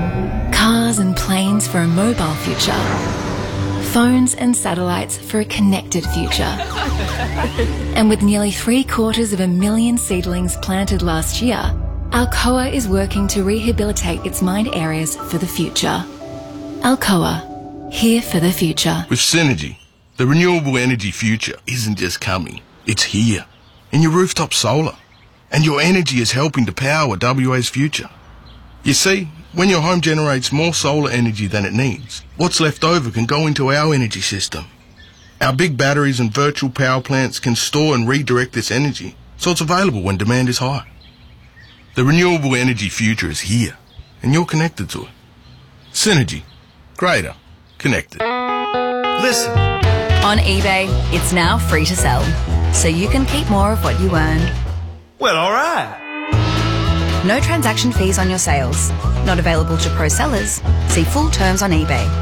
Cars and planes for a mobile future. Phones and satellites for a connected future. And with nearly 750,000 seedlings planted last year, Alcoa is working to rehabilitate its mined areas for the future. Alcoa, here for the future. With Synergy, the renewable energy future isn't just coming, it's here. In your rooftop solar. And your energy is helping to power WA's future. You see, when your home generates more solar energy than it needs, what's left over can go into our energy system. Our big batteries and virtual power plants can store and redirect this energy, so it's available when demand is high. The renewable energy future is here, and you're connected to it. Synergy. Greater. Connected. Listen. On eBay, it's now free to sell, so you can keep more of what you earn. Well, all right. No transaction fees on your sales. Not available to pro sellers. See full terms on eBay.